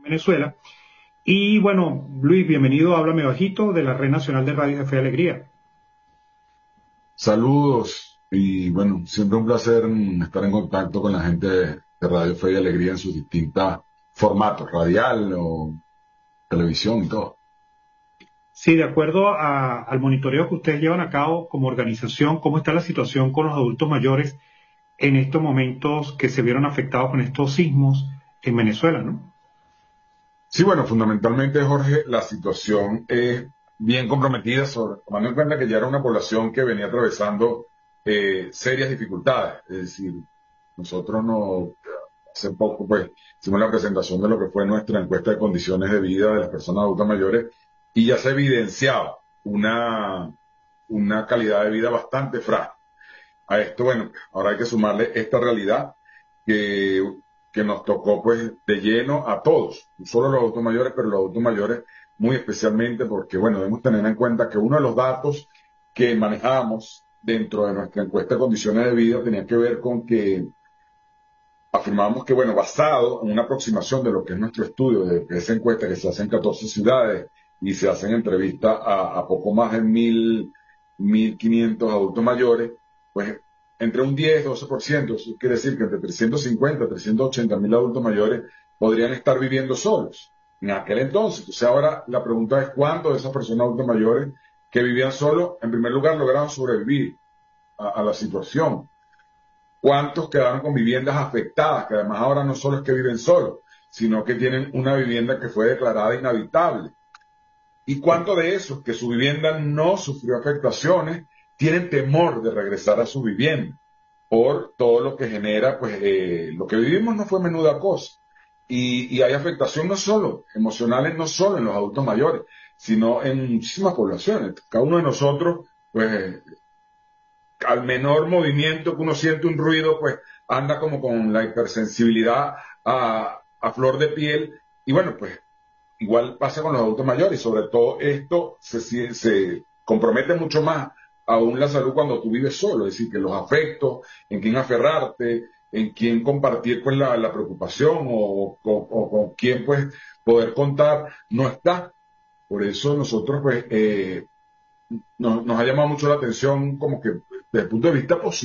Venezuela. Y bueno, Luis, bienvenido a Háblame Bajito de la Red Nacional de Radios de Fe y Alegría. Saludos y bueno, siempre un placer estar en contacto con la gente de Radio Fe y Alegría en sus distintos formatos, radial o televisión y todo. Sí, de acuerdo al monitoreo que ustedes llevan a cabo como organización, ¿cómo está la situación con los adultos mayores en estos momentos que se vieron afectados con estos sismos en Venezuela, ¿no? Sí, bueno, fundamentalmente, Jorge, la situación es bien comprometida, tomando en cuenta que ya era una población que venía atravesando serias dificultades. Es decir, nosotros hace poco pues hicimos la presentación de lo que fue nuestra encuesta de condiciones de vida de las personas adultas mayores y ya se evidenciaba una calidad de vida bastante frágil. A esto, bueno, ahora hay que sumarle esta realidad que, que nos tocó pues de lleno a todos, no solo los adultos mayores, pero los adultos mayores muy especialmente porque, bueno, debemos tener en cuenta que uno de los datos que manejamos dentro de nuestra encuesta de condiciones de vida tenía que ver con que afirmamos que, bueno, basado en una aproximación de lo que es nuestro estudio, de esa encuesta que se hace en 14 ciudades y se hacen entrevistas a poco más de 1.500 adultos mayores, pues entre un 10-12%, eso quiere decir que entre 350 y 380 mil adultos mayores podrían estar viviendo solos en aquel entonces. Entonces ahora la pregunta es cuántos de esas personas adultas mayores que vivían solos, en primer lugar, lograron sobrevivir a la situación. ¿Cuántos quedaron con viviendas afectadas? Que además ahora no solo es que viven solos, sino que tienen una vivienda que fue declarada inhabitable. ¿Y cuántos de esos que su vivienda no sufrió afectaciones tienen temor de regresar a su vivienda? Por todo lo que genera, pues lo que vivimos no fue menuda cosa. Y hay afectación no solo emocionales, no solo en los adultos mayores, sino en muchísimas poblaciones. Cada uno de nosotros, pues al menor movimiento que uno siente un ruido, pues anda como con la hipersensibilidad a flor de piel. Y bueno, pues igual pasa con los adultos mayores y sobre todo esto se compromete mucho más aún la salud cuando tú vives solo, es decir, que los afectos, en quién aferrarte, en quién compartir pues la preocupación o con quién pues poder contar, no está. Por eso nosotros pues nos ha llamado mucho la atención como que desde el punto de vista positivo